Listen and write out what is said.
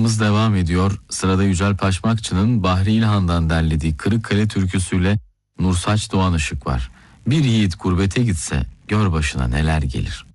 Programımız devam ediyor. Sırada Yücel Paşmakçı'nın Bahri İlhan'dan derlediği Kırıkkale türküsüyle Nursaç Doğan Işık var. Bir yiğit gurbete gitse gör başına neler gelir.